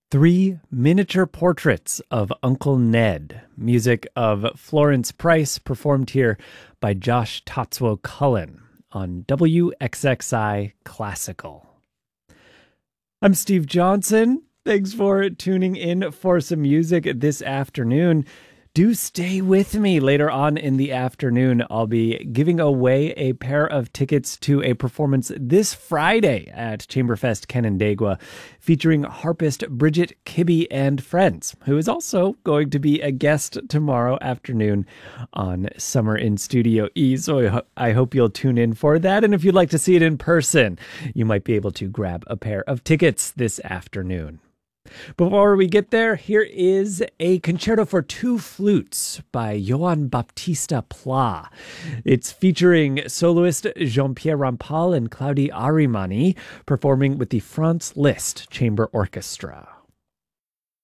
Three miniature portraits of Uncle Ned, music of Florence Price, performed here by Josh Tatsuo Cullen on WXXI Classical. I'm Steve Johnson. Thanks for tuning in for some music this afternoon. Do stay with me later on in the afternoon. I'll be giving away a pair of tickets to a performance this Friday at Chamberfest Canandaigua featuring harpist Bridget Kibbe and friends, who is also going to be a guest tomorrow afternoon on Summer in Studio E. So I hope you'll tune in for that. And if you'd like to see it in person, you might be able to grab a pair of tickets this afternoon. Before we get there, here is a concerto for two flutes by Johann Baptista Pla. It's featuring soloist Jean-Pierre Rampal and Claudie Arimani performing with the Franz Liszt Chamber Orchestra.